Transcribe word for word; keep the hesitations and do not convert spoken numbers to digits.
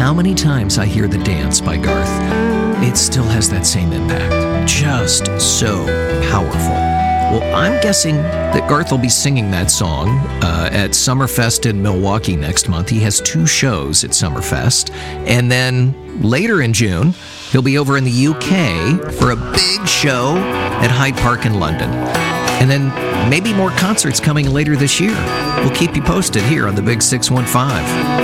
how many times I hear The Dance by Garth, it still has that same impact. Just so powerful. Well, I'm guessing that Garth will be singing that song uh, at Summerfest in Milwaukee next month. He has two shows at Summerfest. And then later in June, he'll be over in the U K for a big show at Hyde Park in London. And then maybe more concerts coming later this year. We'll keep you posted here on the Big six one five.